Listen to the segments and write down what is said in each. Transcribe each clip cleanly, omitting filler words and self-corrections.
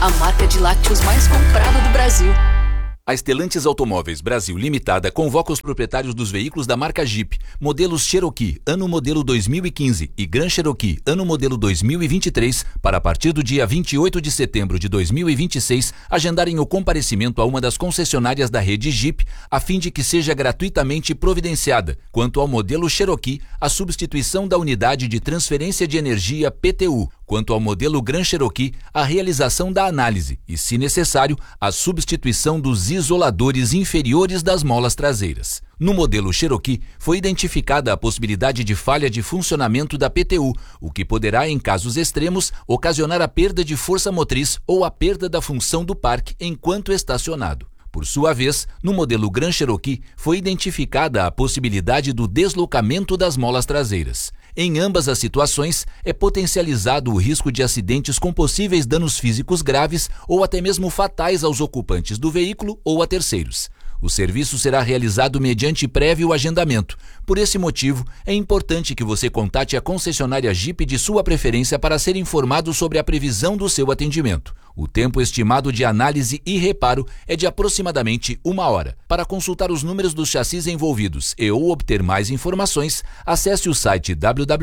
a marca de lácteos mais comprada do Brasil. A Stellantis Automóveis Brasil Limitada convoca os proprietários dos veículos da marca Jeep, modelos Cherokee, ano modelo 2015 e Grand Cherokee, ano modelo 2023, para a partir do dia 28 de setembro de 2026, agendarem o comparecimento a uma das concessionárias da rede Jeep, a fim de que seja gratuitamente providenciada, quanto ao modelo Cherokee, a substituição da unidade de transferência de energia PTU, quanto ao modelo Grand Cherokee, a realização da análise e, se necessário, a substituição dos isoladores inferiores das molas traseiras. No modelo Cherokee, foi identificada a possibilidade de falha de funcionamento da PTU, o que poderá, em casos extremos, ocasionar a perda de força motriz ou a perda da função do parque enquanto estacionado. Por sua vez, no modelo Grand Cherokee, foi identificada a possibilidade do deslocamento das molas traseiras. Em ambas as situações, é potencializado o risco de acidentes com possíveis danos físicos graves ou até mesmo fatais aos ocupantes do veículo ou a terceiros. O serviço será realizado mediante prévio agendamento. Por esse motivo, é importante que você contate a concessionária Jeep de sua preferência para ser informado sobre a previsão do seu atendimento. O tempo estimado de análise e reparo é de aproximadamente 1 hora. Para consultar os números dos chassis envolvidos ou obter mais informações, acesse o site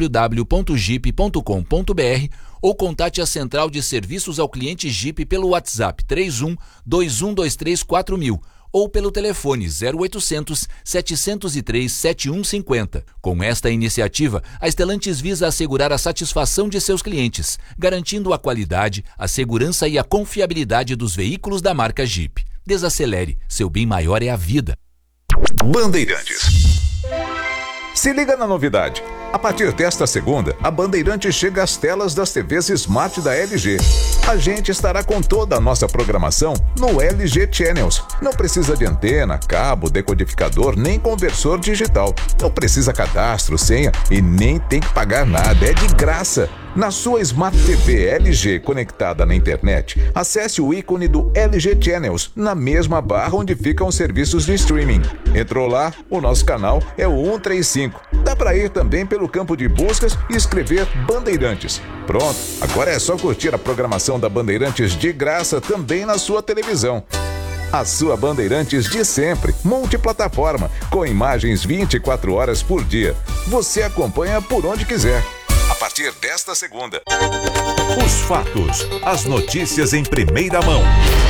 www.jeep.com.br ou contate a Central de Serviços ao Cliente Jeep pelo WhatsApp 31 2123 4000 ou pelo telefone 0800 703 7150. Com esta iniciativa, a Stellantis visa assegurar a satisfação de seus clientes, garantindo a qualidade, a segurança e a confiabilidade dos veículos da marca Jeep. Desacelere, seu bem maior é a vida. Bandeirantes. Se liga na novidade. A partir desta segunda, a Bandeirantes chega às telas das TVs Smart da LG. A gente estará com toda a nossa programação no LG Channels. Não precisa de antena, cabo, decodificador, nem conversor digital. Não precisa cadastro, senha e nem tem que pagar nada. É de graça. Na sua Smart TV LG conectada na internet, acesse o ícone do LG Channels na mesma barra onde ficam os serviços de streaming. Entrou lá, o nosso canal é o 135. Dá para ir também pelo campo de buscas e escrever Bandeirantes. Pronto, agora é só curtir a programação da Bandeirantes de graça também na sua televisão. A sua Bandeirantes de sempre, multiplataforma, com imagens 24 horas por dia. Você acompanha por onde quiser. A partir desta segunda. Os fatos, as notícias em primeira mão.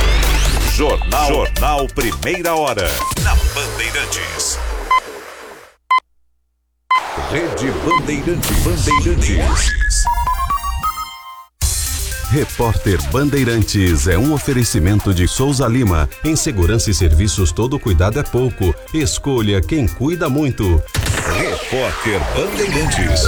Jornal Primeira Hora, na Bandeirantes. Rede Bandeirantes. Repórter Bandeirantes é um oferecimento de Souza Lima. Em segurança e serviços, todo cuidado é pouco. Escolha quem cuida muito. Repórter Bandeirantes.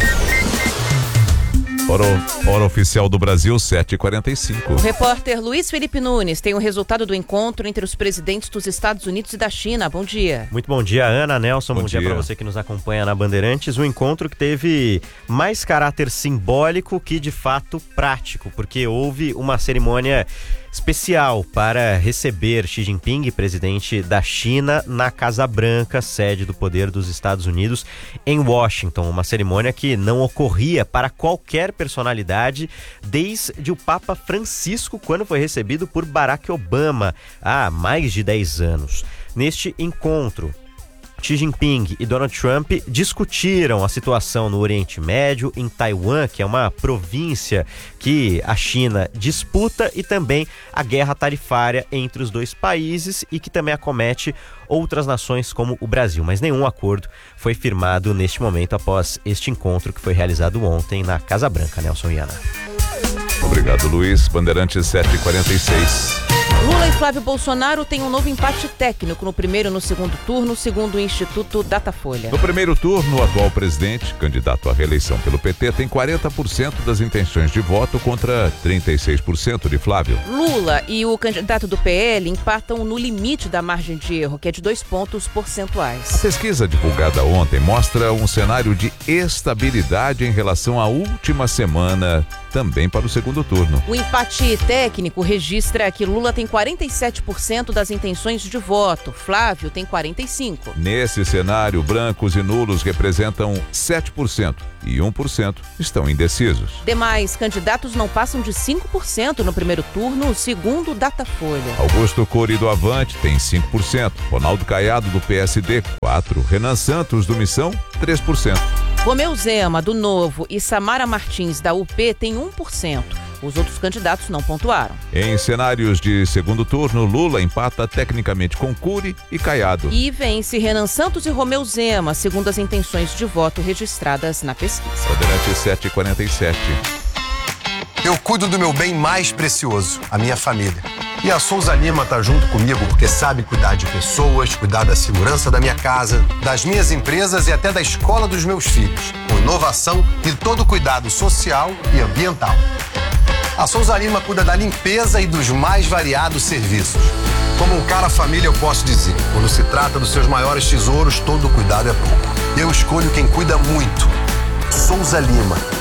Hora oficial do Brasil, 7h45. O repórter Luiz Felipe Nunes tem o resultado do encontro entre os presidentes dos Estados Unidos e da China. Bom dia. Muito bom dia, Ana, Nelson. Bom dia para você que nos acompanha na Bandeirantes. Um encontro que teve mais caráter simbólico que, de fato, prático, porque houve uma cerimônia especial para receber Xi Jinping, presidente da China, na Casa Branca, sede do poder dos Estados Unidos, em Washington. Uma cerimônia que não ocorria para qualquer personalidade desde o Papa Francisco, quando foi recebido por Barack Obama há mais de 10 anos. Neste encontro, Xi Jinping e Donald Trump discutiram a situação no Oriente Médio, em Taiwan, que é uma província que a China disputa, e também a guerra tarifária entre os dois países e que também acomete outras nações como o Brasil. Mas nenhum acordo foi firmado neste momento após este encontro que foi realizado ontem na Casa Branca. Nelson e Ana. Obrigado, Luiz. Bandeirantes 7h46. Lula e Flávio Bolsonaro têm um novo empate técnico no primeiro e no segundo turno, segundo o Instituto Datafolha. No primeiro turno, o atual presidente, candidato à reeleição pelo PT, tem 40% das intenções de voto contra 36% de Flávio. Lula e o candidato do PL empatam no limite da margem de erro, que é de 2 pontos percentuais. A pesquisa divulgada ontem mostra um cenário de estabilidade em relação à última semana, também para o segundo turno. O empate técnico registra que Lula tem tem 47% das intenções de voto. Flávio tem 45%. Nesse cenário, brancos e nulos representam 7% e 1% estão indecisos. Demais candidatos não passam de 5% no primeiro turno, segundo Datafolha. Augusto Cury do Avante tem 5%, Ronaldo Caiado do PSD 4%, Renan Santos do Missão 3%. Romeu Zema do Novo e Samara Martins da UP têm 1%. Os outros candidatos não pontuaram. Em cenários de segundo turno, Lula empata tecnicamente com Cury e Caiado. E vence Renan Santos e Romeu Zema, segundo as intenções de voto registradas na pesquisa. Bandeirantes 747. Eu cuido do meu bem mais precioso, a minha família. E a Souza Lima tá junto comigo porque sabe cuidar de pessoas, cuidar da segurança da minha casa, das minhas empresas e até da escola dos meus filhos, com inovação e todo cuidado social e ambiental. A Souza Lima cuida da limpeza e dos mais variados serviços. Como um cara família, eu posso dizer, quando se trata dos seus maiores tesouros, todo cuidado é pouco. Eu escolho quem cuida muito. Souza Lima.